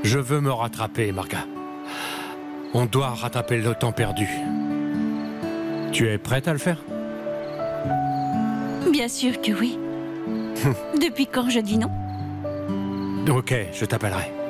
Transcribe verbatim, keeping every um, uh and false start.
Je veux me rattraper, Marga. On doit rattraper le temps perdu. Tu es prête à le faire? Bien sûr que oui. Depuis quand je dis non? Ok, je t'appellerai.